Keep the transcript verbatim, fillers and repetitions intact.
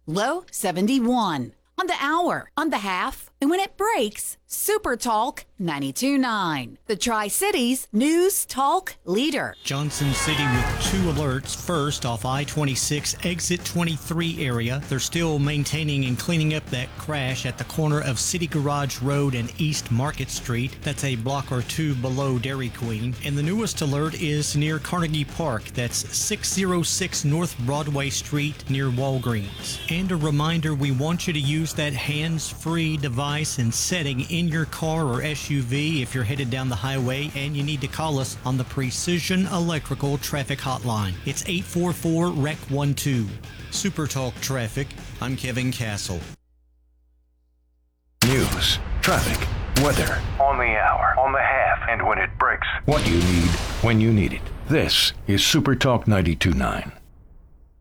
Low seventy-one. On the hour, on the half, and when it breaks, Super Talk ninety-two point nine. The Tri-Cities News Talk leader. Johnson City with two alerts. First, off I twenty-six exit twenty-three area. They're still maintaining and cleaning up that crash at the corner of City Garage Road and East Market Street. That's a block or two below Dairy Queen. And the newest alert is near Carnegie Park. That's six oh six North Broadway Street near Walgreens. And a reminder, we want you to use that hands-free device and setting in your car or S U V if you're headed down the highway, and you need to call us on the Precision Electrical Traffic Hotline. It's eight four four, R E C one two. Super Talk Traffic, I'm Kevin Castle. News, traffic, weather, on the hour, on the half, and when it breaks. What you need, when you need it. This is Super Talk ninety-two point nine.